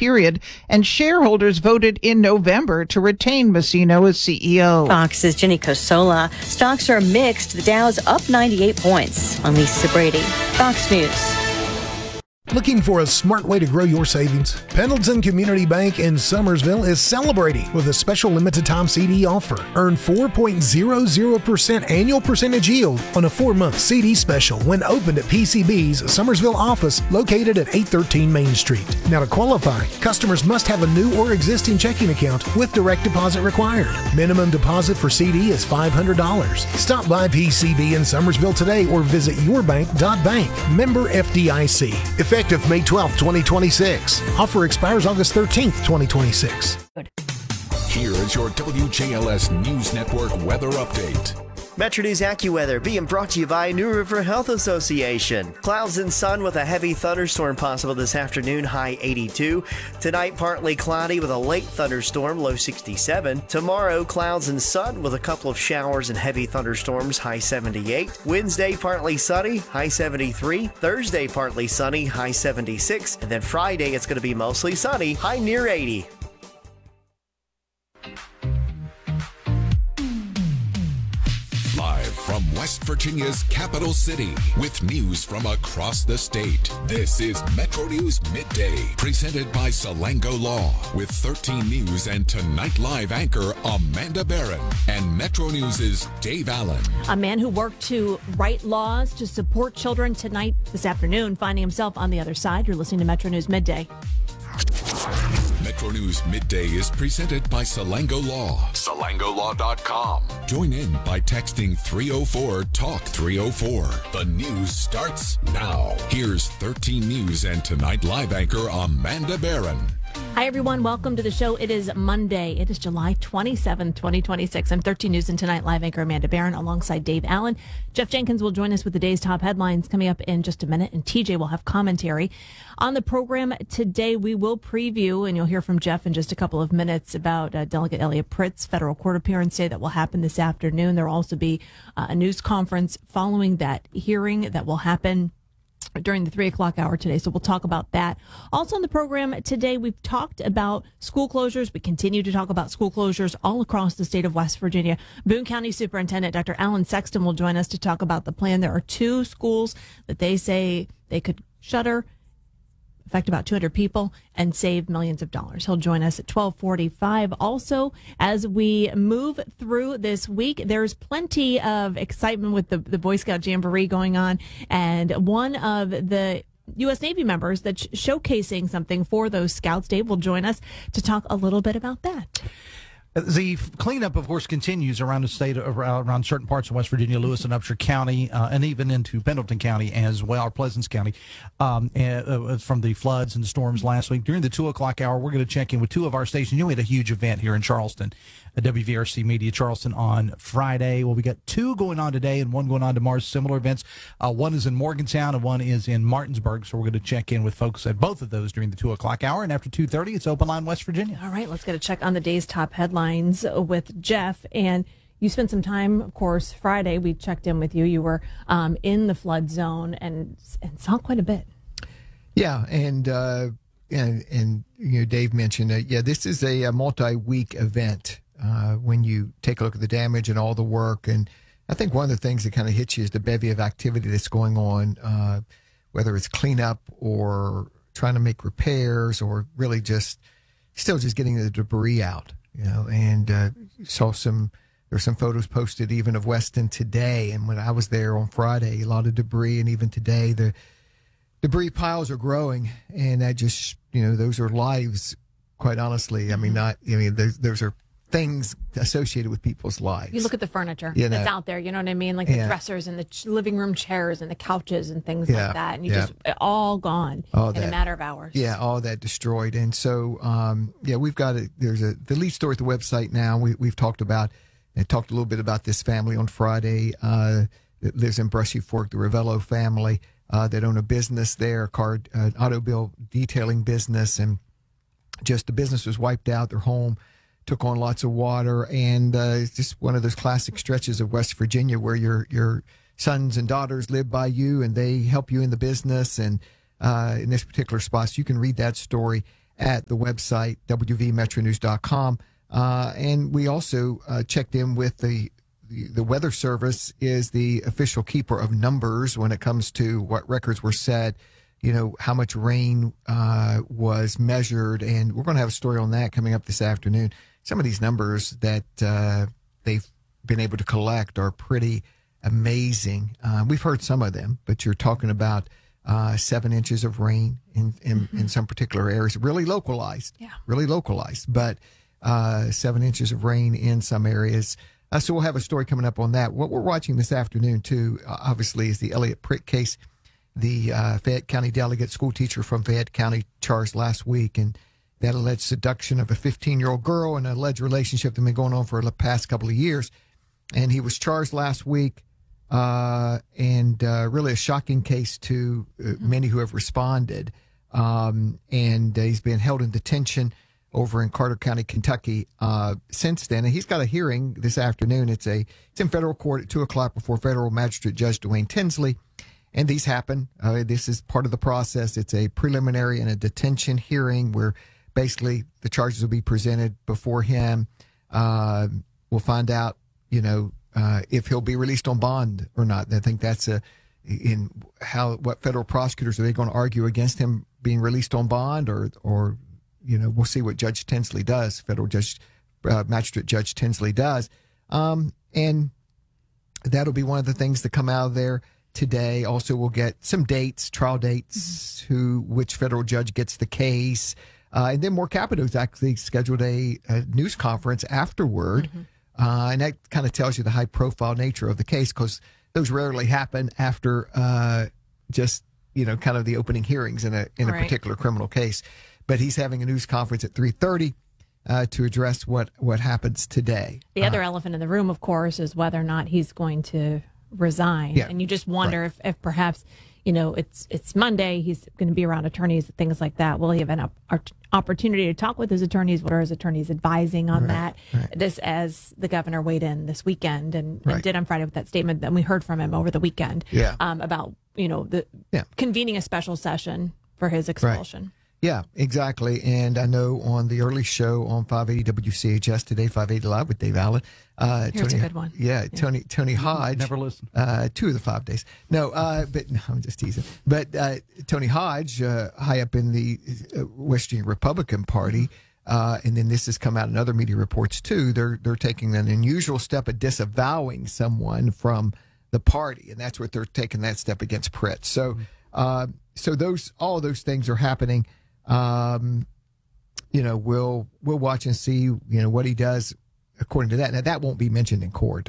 period, and shareholders voted in November to retain Messino as CEO. Fox's Jenny Cosola. Stocks are mixed. The Dow's up 98 points. I'm Lisa Brady, Fox News. Looking for a smart way to grow your savings? Pendleton Community Bank in Summersville is celebrating with a special limited-time CD offer. Earn 4.00% annual percentage yield on a 4-month CD special when opened at PCB's Summersville office located at 813 Main Street. Now, to qualify, customers must have a new or existing checking account with direct deposit required. Minimum deposit for CD is $500. Stop by PCB in Summersville today or visit yourbank.bank. Member FDIC. Effective May 12, 2026. Offer expires August 13th, 2026. Here is your WJLS News Network weather update. Metro News AccuWeather being brought to you by New River Health Association. Clouds and sun with a heavy thunderstorm possible this afternoon, high 82. Tonight, partly cloudy with a late thunderstorm, low 67. Tomorrow, clouds and sun with a couple of showers and heavy thunderstorms, high 78. Wednesday, partly sunny, high 73. Thursday, partly sunny, high 76. And then Friday, it's going to be mostly sunny, high near 80. Live from West Virginia's capital city with news from across the state. This is Metro News Midday, presented by Salango Law with 13 News and Tonight Live anchor Amanda Barron and Metro News' Dave Allen. A man who worked to write laws to support children tonight, this afternoon, finding himself on the other side. You're listening to Metro News Midday. Metro News Midday is presented by Salango Law. SalangoLaw.com. Join in by texting 304-TALK-304. The news starts now. Here's 13 News and Tonight Live anchor Amanda Barron. Hi, everyone. Welcome to the show. It is Monday. It is July 27th, 2026. I'm 13 News and Tonight Live anchor Amanda Barron alongside Dave Allen. Jeff Jenkins will join us with the day's top headlines coming up in just a minute, and TJ will have commentary. On the program today, we will preview, and you'll hear from Jeff in just a couple of minutes, about Delegate Elliot Pritt's federal court appearance day that will happen this afternoon. There will also be a news conference following that hearing that will happen during the 3 o'clock hour today. So we'll talk about that. Also on the program today, we've talked about school closures. We continue to talk about school closures all across the state of West Virginia. Boone County Superintendent Dr. Alan Sexton will join us to talk about the plan. There are 2 schools that they say they could shutter, affect about 200 people, and save millions of dollars. He'll join us at 12:45. Also, as we move through this week, there's plenty of excitement with the Boy Scout Jamboree going on, and one of the U.S. Navy members that's showcasing something for those scouts, Dave, will join us to talk a little bit about that. The cleanup, of course, continues around the state, around certain parts of West Virginia, Lewis and Upshur County, and even into Pendleton County as well, or Pleasants County, from the floods and storms last week. During the 2 o'clock hour, we're going to check in with 2 of our stations. We had a huge event here in Charleston, WVRC Media Charleston on Friday. Well, we got 2 going on today and 1 going on tomorrow, similar events. One is in Morgantown and one is in Martinsburg. So we're going to check in with folks at both of those during the 2 o'clock hour. And after 2:30, it's Open Line West Virginia. All right, let's get a check on the day's top headlines with Jeff. And you spent some time, of course, Friday. We checked in with you. You were in the flood zone and saw quite a bit. Yeah, and you know, Dave mentioned this is a multi-week event. When you take a look at the damage and all the work. And I think one of the things that kind of hits you is the bevy of activity that's going on, whether it's cleanup or trying to make repairs or really just getting the debris out, you know. And there's some photos posted even of Weston today. And when I was there on Friday, a lot of debris. And even today, the debris piles are growing. And that just, you know, those are lives, quite honestly. I mean, those are things associated with people's lives. You look at the furniture that's out there, you know what I mean? Like the dressers and the living room chairs and the couches and things like that. And just all gone in a matter of hours. Yeah, all that destroyed. And so, we've got there's the lead story at the website now. We've talked a little bit about this family on Friday that lives in Brushy Fork, the Ravello family that own a business there, an automobile detailing business. And just the business was wiped out, their home took on lots of water, and it's just one of those classic stretches of West Virginia where your sons and daughters live by you and they help you in the business. And in this particular spot, so you can read that story at the website, wvmetronews.com. And we also checked in with the Weather Service is the official keeper of numbers when it comes to what records were set, how much rain was measured. And we're going to have a story on that coming up this afternoon. Some of these numbers that they've been able to collect are pretty amazing. We've heard some of them, but you're talking about 7 inches of rain in some particular areas, really localized, but 7 inches of rain in some areas. So we'll have a story coming up on that. What we're watching this afternoon, too, obviously, is the Elliott Prick case. The Fayette County delegate school teacher from Fayette County charged last week, and that alleged seduction of a 15-year-old girl and an alleged relationship that had been going on for the past couple of years. And he was charged last week, and really a shocking case to many who have responded. And he's been held in detention over in Carter County, Kentucky, since then. And he's got a hearing this afternoon. It's in federal court at 2:00 before federal magistrate Judge Dwayne Tinsley. And these happen. This is part of the process. It's a preliminary and a detention hearing where basically the charges will be presented before him. We'll find out, if he'll be released on bond or not. I think that's what federal prosecutors, are they going to argue against him being released on bond or we'll see what Judge Tinsley does, Magistrate Judge Tinsley does. And that'll be one of the things that come out of there today. Also, we'll get some dates, trial dates, which federal judge gets the case. And then Moore Capito's actually scheduled a news conference afterward. And that kind of tells you the high profile nature of the case, because those rarely happen after kind of the opening hearings in a particular criminal case. But he's having a news conference at 3:30 to address what happens today. The other elephant in the room, of course, is whether or not he's going to resign. Yeah, and you just wonder if perhaps, it's Monday, he's going to be around attorneys, things like that. Will he have an opportunity to talk with his attorneys? What are his attorneys advising on that? This, as the governor weighed in this weekend and did on Friday with that statement that we heard from him over the weekend about, convening a special session for his expulsion. Yeah, exactly. And I know on the early show on 580 WCHS today, 580 Live with Dave Allen. Here's a good one. Yeah, Tony Hodge. Never listened. 2 of the 5 days. No, I'm just teasing. But Tony Hodge, high up in the West Virginia Republican Party, and then this has come out in other media reports too, they're taking an unusual step of disavowing someone from the party, and that's what they're taking that step against Pritt. So, all those things are happening. We'll watch and see, what he does according to that. Now, that won't be mentioned in court.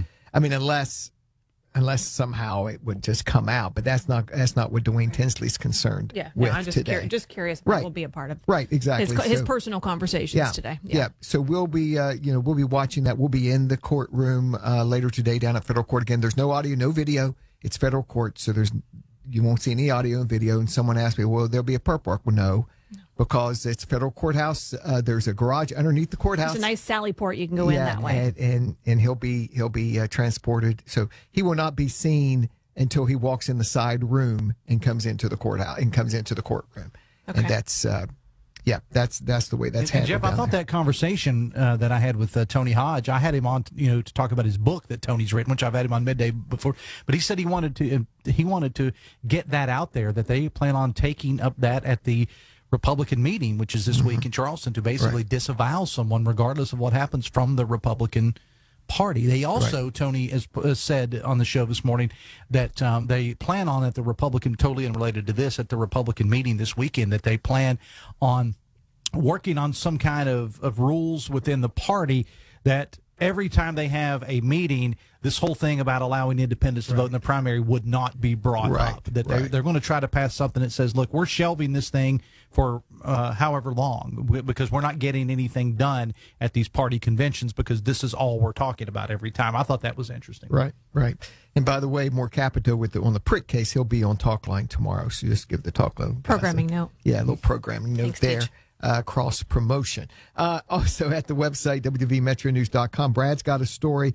Unless somehow it would just come out, but that's not what Dwayne Tinsley's concerned with I'm today. Just curious if will be a part of exactly his personal conversations today. Yeah. So we'll be watching that. We'll be in the courtroom later today down at federal court. Again, there's no audio, no video. It's federal court, so you won't see any audio and video. And someone asked me, well, there'll be a perp work. Well, no, because it's federal courthouse. There's a garage underneath the courthouse. It's a nice sally port. You can go in that way. And he'll be transported. So he will not be seen until he walks in the side room and comes into the courthouse and comes into the courtroom. Okay. And that's the way that's handled. Jeff, I thought that conversation that I had with Tony Hodge, I had him on, to talk about his book that Tony's written, which I've had him on midday before. But he said he wanted to get that out there, that they plan on taking up that at the Republican meeting, which is this week in Charleston, to basically disavow someone regardless of what happens from the Republican Party. They also, Tony has said on the show this morning that they plan on at the Republican, totally unrelated to this, at the Republican meeting this weekend, that they plan on working on some kind of rules within the party that every time they have a meeting, this whole thing about allowing independents to vote in the primary would not be brought up. That they're going to try to pass something that says, look, we're shelving this thing for however long because we're not getting anything done at these party conventions because this is all we're talking about every time. I thought that was interesting. Right. And by the way, Moore Capito on the Prick case, he'll be on Talkline tomorrow. So just give the Talkline programming note. Yeah, a little programming note. Thanks, there. Teach. Cross promotion. Also at the website, wvmetronews.com, Brad's got a story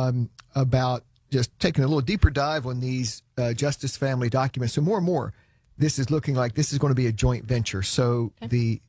about just taking a little deeper dive on these Justice Family documents. So more and more, this is looking like this is going to be a joint venture. So the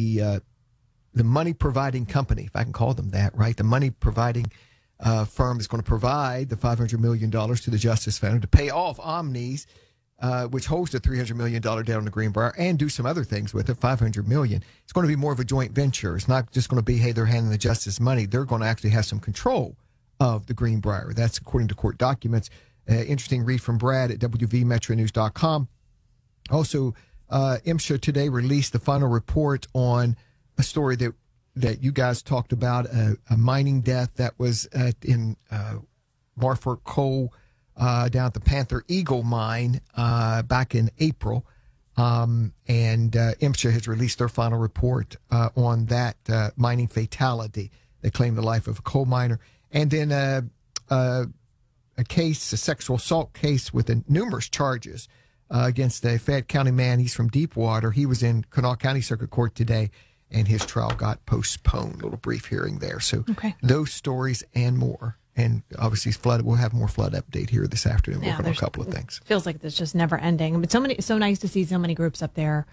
money providing company, if I can call them that, right? The money providing firm is going to provide the $500 million to the Justice Fund to pay off Omnis, which holds the $300 million down on the Greenbrier, and do some other things with it, $500 million. It's going to be more of a joint venture. It's not just going to be, hey, they're handing the Justice money. They're going to actually have some control of the Greenbrier. That's according to court documents. Interesting read from Brad at WVMetroNews.com. Also, MSHA today released the final report on a story that you guys talked about, a mining death that was in Marfork Coal down at the Panther Eagle mine back in April. And MSHA has released their final report on that mining fatality that claimed the life of a coal miner. And then a sexual assault case with numerous charges against a Fayette County man. He's from Deepwater. He was in Kanawha County Circuit Court today, and his trial got postponed. A little brief hearing there. So those stories and more. And obviously, we'll have more flood update here this afternoon. We're working on a couple of things. Feels like it's just never ending. But so nice to see so many groups up there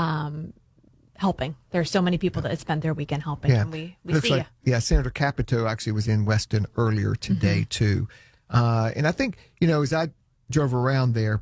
helping. There's so many people that spent their weekend helping, and we see you. Yeah, Senator Capito actually was in Weston earlier today, too. And I think, as I drove around there,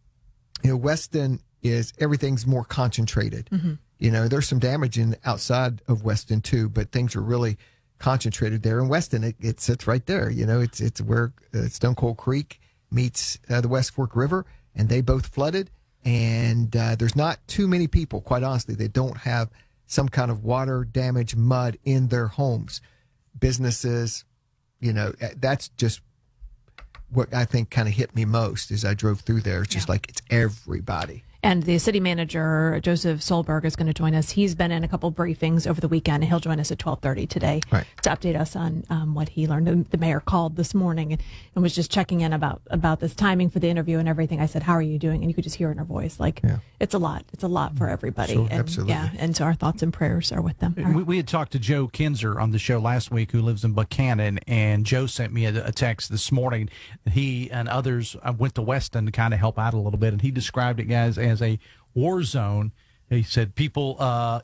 Weston everything's more concentrated. There's some damage outside of Weston, too, but things are really concentrated there. In Weston, it sits right there. It's where Stone Cold Creek meets the West Fork River, and they both flooded. And there's not too many people, quite honestly, that don't have some kind of water damage, mud in their homes. Businesses, that's just what I think kind of hit me most as I drove through there. It's just like it's everybody. And the city manager, Joseph Solberg, is going to join us. He's been in a couple briefings over the weekend, and he'll join us at 12:30 today to update us on what he learned. The mayor called this morning and was just checking in about this timing for the interview and everything. I said, "How are you doing?" And you could just hear it in her voice. It's a lot. It's a lot for everybody. Sure, and, absolutely. Yeah, and so our thoughts and prayers are with them. We had talked to Joe Kinzer on the show last week, who lives in Buchanan, and Joe sent me a text this morning. He and others went to Weston to kind of help out a little bit, and he described it, guys, as a war zone. He said people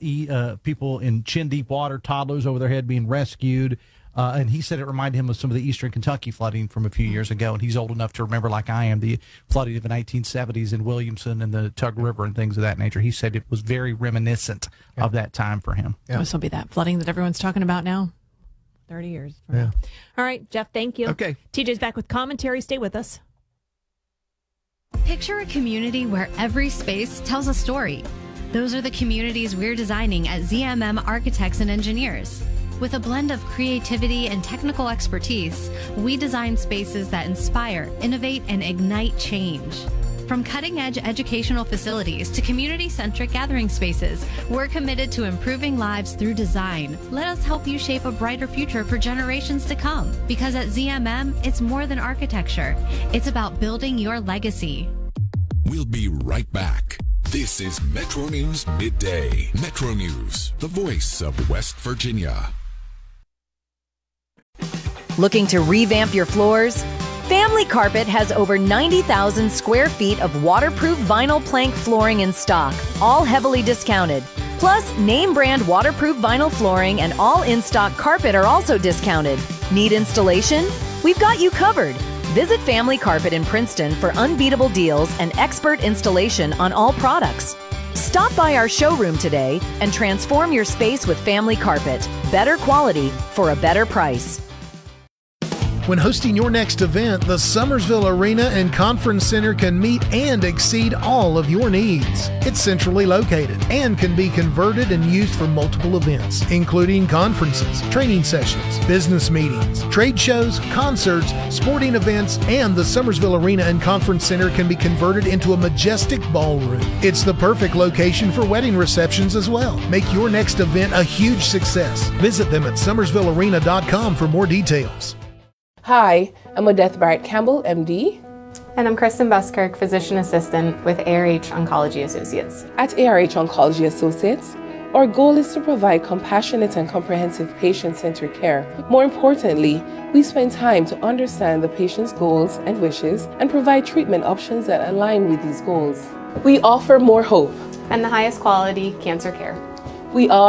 in chin deep water, toddlers over their head being rescued. And he said it reminded him of some of the Eastern Kentucky flooding from a few years ago. And he's old enough to remember, like I am, the flooding of the 1970s in Williamson and the Tug River and things of that nature. He said it was very reminiscent of that time for him. This will be that flooding that everyone's talking about now. 30 years from now. All right, Jeff, thank you. Okay. TJ's back with commentary. Stay with us. Picture a community where every space tells a story. Those are the communities we're designing at ZMM Architects and Engineers. With a blend of creativity and technical expertise, we design spaces that inspire, innovate, and ignite change. From cutting-edge educational facilities to community-centric gathering spaces, we're committed to improving lives through design. Let us help you shape a brighter future for generations to come. Because at ZMM, it's more than architecture. It's about building your legacy. We'll be right back. This is Metro News Midday. Metro News, the voice of West Virginia. Looking to revamp your floors? Family Carpet has over 90,000 square feet of waterproof vinyl plank flooring in stock, all heavily discounted. Plus, name brand waterproof vinyl flooring and all in-stock carpet are also discounted. Need installation? We've got you covered. Visit Family Carpet in Princeton for unbeatable deals and expert installation on all products. Stop by our showroom today and transform your space with Family Carpet. Better quality for a better price. When hosting your next event, the Summersville Arena and Conference Center can meet and exceed all of your needs. It's centrally located and can be converted and used for multiple events, including conferences, training sessions, business meetings, trade shows, concerts, sporting events, and the Summersville Arena and Conference Center can be converted into a majestic ballroom. It's the perfect location for wedding receptions as well. Make your next event a huge success. Visit them at summersvillearena.com for more details. Hi, I'm Odette Barrett Campbell, MD. And I'm Kristen Buskirk, Physician Assistant with ARH Oncology Associates. At ARH Oncology Associates, our goal is to provide compassionate and comprehensive patient-centered care. More importantly, we spend time to understand the patient's goals and wishes and provide treatment options that align with these goals. We offer more hope. and the highest quality cancer care. We are